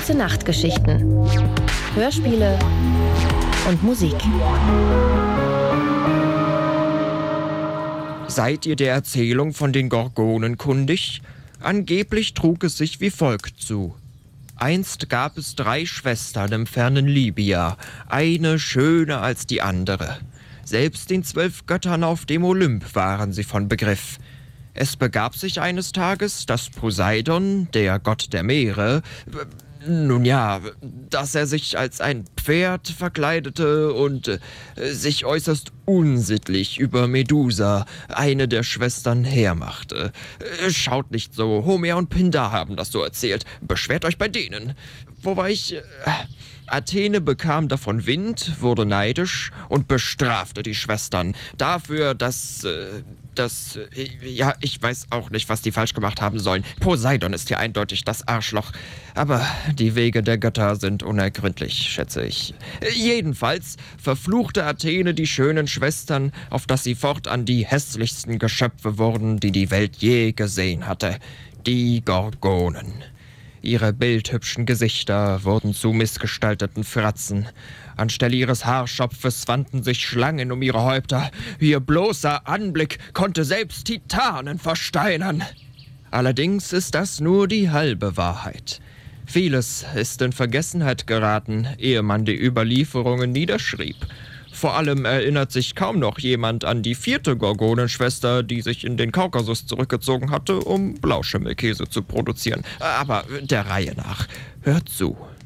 Gute Nachtgeschichten. Hörspiele und Musik. Seid ihr der Erzählung von den Gorgonen kundig? Angeblich trug es sich wie folgt zu. Einst gab es 3 Schwestern im fernen Libya, eine schöner als die andere. Selbst den 12 Göttern auf dem Olymp waren sie von Begriff. Es begab sich eines Tages, dass Poseidon, der Gott der Meere, dass er sich als ein Pferd verkleidete und sich äußerst unsittlich über Medusa, eine der Schwestern, hermachte. Schaut nicht so, Homer und Pindar haben das so erzählt. Beschwert euch bei denen. Athene bekam davon Wind, wurde neidisch und bestrafte die Schwestern dafür, ich weiß auch nicht, was die falsch gemacht haben sollen. Poseidon ist hier eindeutig das Arschloch. Aber die Wege der Götter sind unergründlich, schätze ich. Jedenfalls verfluchte Athene die schönen Schwestern, auf dass sie fortan die hässlichsten Geschöpfe wurden, die die Welt je gesehen hatte. Die Gorgonen. Ihre bildhübschen Gesichter wurden zu missgestalteten Fratzen. Anstelle ihres Haarschopfes wanden sich Schlangen um ihre Häupter. Ihr bloßer Anblick konnte selbst Titanen versteinern. Allerdings ist das nur die halbe Wahrheit. Vieles ist in Vergessenheit geraten, ehe man die Überlieferungen niederschrieb. Vor allem erinnert sich kaum noch jemand an die 4. Gorgonenschwester, die sich in den Kaukasus zurückgezogen hatte, um Blauschimmelkäse zu produzieren. Aber der Reihe nach. Hört zu.